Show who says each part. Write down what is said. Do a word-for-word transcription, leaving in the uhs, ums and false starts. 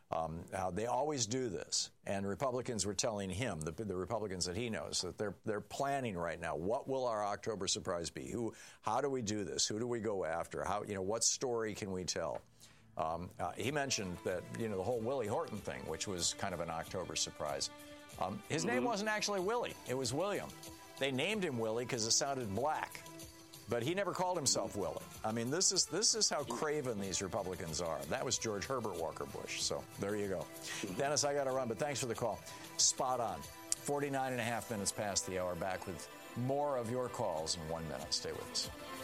Speaker 1: Um, uh, they always do this, and Republicans were telling him, the, the Republicans that he knows, that they're they're planning right now. What will our October surprise be? Who? How do we do this? Who do we go after? How? You know, what story can we tell? Um, uh, he mentioned that you know the whole Willie Horton thing, which was kind of an October surprise. Um, his mm-hmm. name wasn't actually Willie; it was William. They named him Willie because it sounded black. But he never called himself Willie. I mean, this is this is how craven these Republicans are. That was George Herbert Walker Bush. So there you go. Dennis, I got to run, but thanks for the call. Spot on. forty-nine and a half minutes past the hour. Back with more of your calls in one minute. Stay with us.